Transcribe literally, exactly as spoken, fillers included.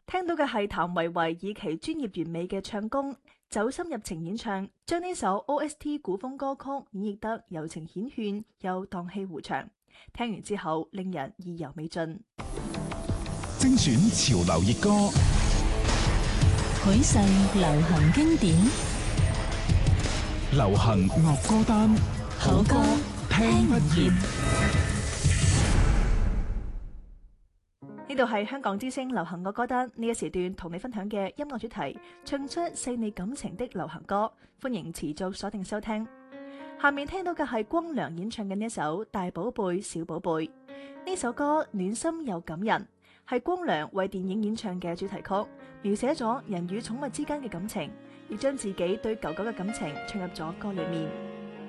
聽到嘅係譚維維以其專業完美嘅唱功，走心入情演唱，將呢首 O S T 古風歌曲演繹得柔情顯勸又蕩氣迴腸。聽完之後，令人意猶未盡。 精選潮流熱歌， 許世流行經典， 流行樂歌單， 好歌聽不厭。 呢度係香港之聲流行樂歌單，呢一時段同你分享嘅音樂主題，唱出細膩感情的流行歌，歡迎持續鎖定收聽。下面聽到嘅係光良演唱嘅呢一首《大寶貝小寶貝》，呢首歌暖心又感人，係光良為電影演唱嘅主題曲，描寫咗人與寵物之間嘅感情，亦將自己對狗狗嘅感情唱入咗歌裏面。